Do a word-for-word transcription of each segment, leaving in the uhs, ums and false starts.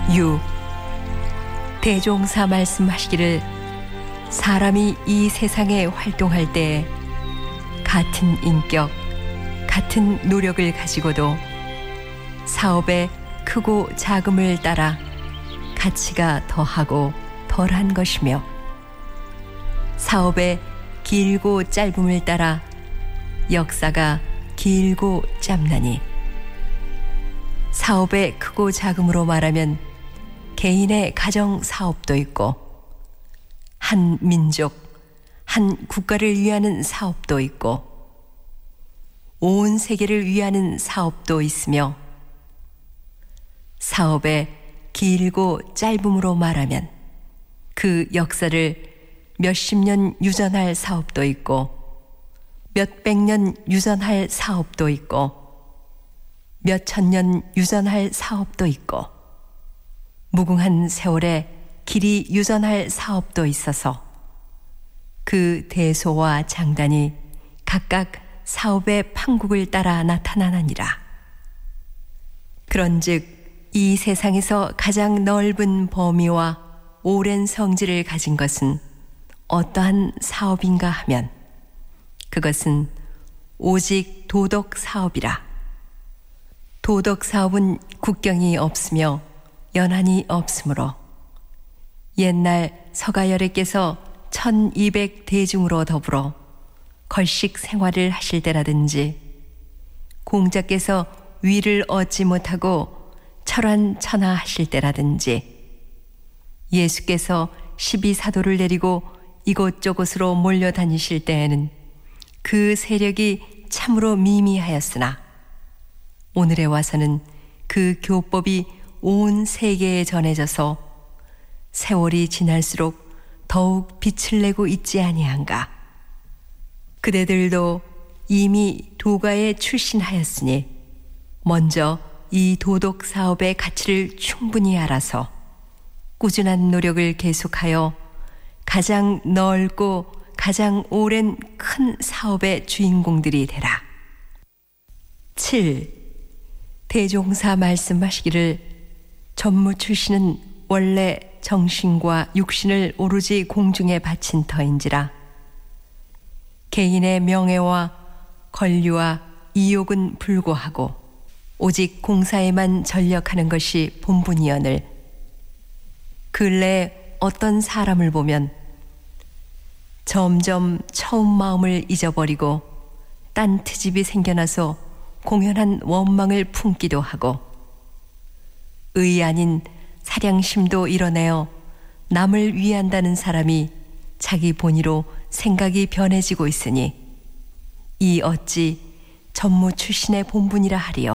육. 대종사 말씀하시기를 사람이 이 세상에 활동할 때에 같은 인격, 같은 노력을 가지고도 사업의 크고 작음을 따라 가치가 더하고 덜한 것이며 사업의 길고 짧음을 따라 역사가 길고 짧나니 사업의 크고 작음으로 말하면 개인의 가정 사업도 있고 한 민족, 한 국가를 위하는 사업도 있고 온 세계를 위하는 사업도 있으며 사업의 길고 짧음으로 말하면 그 역사를 몇십 년 유전할 사업도 있고 몇백 년 유전할 사업도 있고 몇천 년 유전할 사업도 있고 무궁한 세월에 길이 유전할 사업도 있어서 그 대소와 장단이 각각 사업의 판국을 따라 나타나느니라. 그런즉 이 세상에서 가장 넓은 범위와 오랜 성질을 가진 것은 어떠한 사업인가 하면 그것은 오직 도덕 사업이라. 도덕 사업은 국경이 없으며 연한이 없으므로 옛날 서가열애께서 천이백 대중으로 더불어 걸식 생활을 하실 때라든지 공자께서 위를 얻지 못하고 철환천하 하실 때라든지 예수께서 십이사도를 내리고 이곳저곳으로 몰려다니실 때에는 그 세력이 참으로 미미하였으나 오늘에 와서는 그 교법이 온 세계에 전해져서 세월이 지날수록 더욱 빛을 내고 있지 아니한가. 그대들도 이미 도가에 출신하였으니 먼저 이 도덕 사업의 가치를 충분히 알아서 꾸준한 노력을 계속하여 가장 넓고 가장 오랜 큰 사업의 주인공들이 되라. 칠. 대종사 말씀하시기를 전무 출신은 원래 정신과 육신을 오로지 공중에 바친 터인지라 개인의 명예와 권리와 이욕은 불고하고 오직 공사에만 전력하는 것이 본분이여늘 근래 어떤 사람을 보면 점점 처음 마음을 잊어버리고 딴 트집이 생겨나서 공연한 원망을 품기도 하고 의 아닌 사량심도 이뤄내어 남을 위한다는 사람이 자기 본의로 생각이 변해지고 있으니 이 어찌 전무 출신의 본분이라 하리요.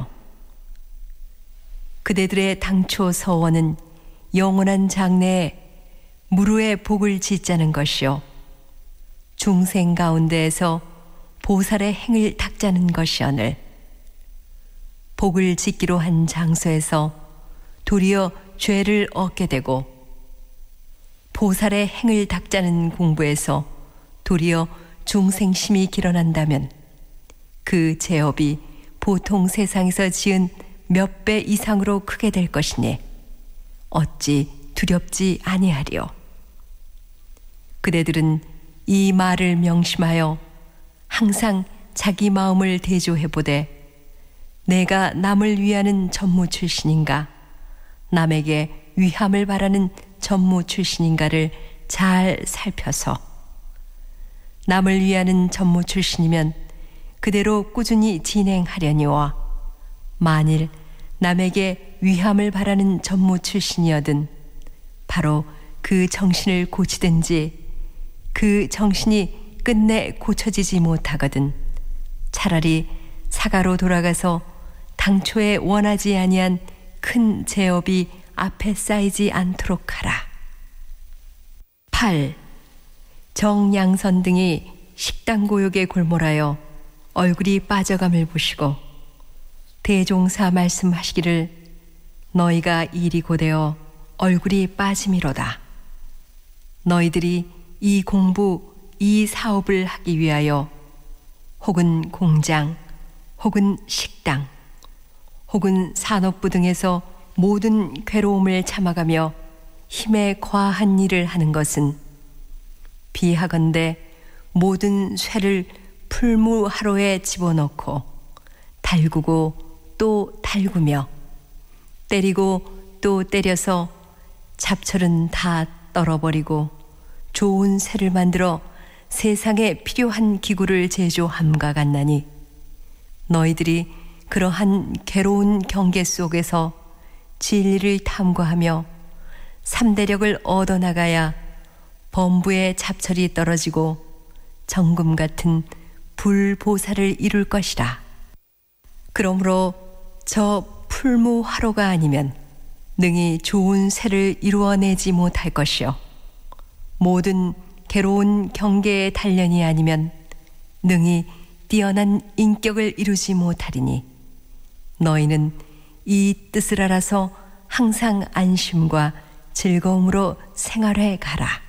그대들의 당초 서원은 영원한 장래에 무루의 복을 짓자는 것이요 중생 가운데에서 보살의 행을 닦자는 것이오늘 복을 짓기로 한 장소에서 도리어 죄를 얻게 되고 보살의 행을 닦자는 공부에서 도리어 중생심이 길어난다면 그 제업이 보통 세상에서 지은 몇 배 이상으로 크게 될 것이니 어찌 두렵지 아니하리요. 그대들은 이 말을 명심하여 항상 자기 마음을 대조해보되 내가 남을 위하는 전무 출신인가 남에게 위함을 바라는 전무 출신인가를 잘 살펴서 남을 위하는 전무 출신이면 그대로 꾸준히 진행하려니와 만일 남에게 위함을 바라는 전무 출신이어든 바로 그 정신을 고치든지 그 정신이 끝내 고쳐지지 못하거든 차라리 사가로 돌아가서 당초에 원하지 아니한 큰 제업이 앞에 쌓이지 않도록 하라. 팔. 정양선 등이 식당 고욕에 골몰하여 얼굴이 빠져감을 보시고 대종사 말씀하시기를 너희가 일이 고되어 얼굴이 빠짐이로다. 너희들이 이 공부, 이 사업을 하기 위하여 혹은 공장, 혹은 식당, 혹은 산업부 등에서 모든 괴로움을 참아가며 힘에 과한 일을 하는 것은 비하건대 모든 쇠를 풀무하로에 집어넣고 달구고 또 달구며 때리고 또 때려서 잡철은 다 떨어버리고 좋은 쇠를 만들어 세상에 필요한 기구를 제조함과 같나니 너희들이 그러한 괴로운 경계 속에서 진리를 탐구하며 삼대력을 얻어나가야 범부의 잡철이 떨어지고 정금 같은 불보살을 이룰 것이라. 그러므로 저 풀무화로가 아니면 능히 좋은 쇠를 이루어내지 못할 것이요 모든 괴로운 경계의 단련이 아니면 능히 뛰어난 인격을 이루지 못하리니 너희는 이 뜻을 알아서 항상 안심과 즐거움으로 생활해 가라.